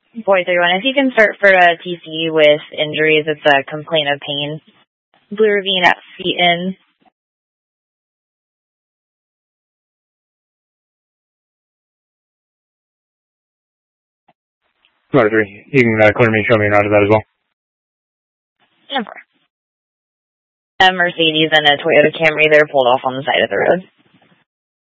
431. If you can start for a TC with injuries, it's a complaint of pain. Blue Ravine at Seton. Motor 3. You can clear me, show me around to that as well. And 4. A Mercedes and a Toyota Camry, they're pulled off on the side of the road.